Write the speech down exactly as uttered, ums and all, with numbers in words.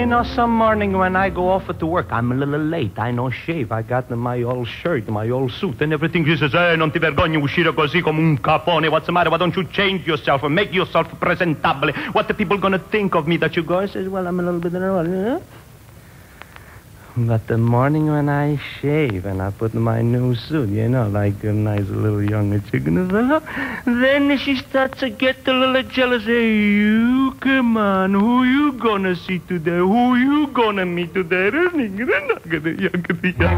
You know, some morning when I go off to work, I'm a little late. I no shave. I got my old shirt, my old suit, and everything. She says, eh, non ti vergogni uscire così come un capone. What's the matter? Why don't you change yourself and make yourself presentable? What the people gonna think of me that you go? I says, well, I'm a little bit nervous, you know? But the morning when I shave and I put my new suit, you know, like a nice little young chicken, then she starts to get a little jealous. Hey, you, come on, who you gonna see today? Who you gonna meet today?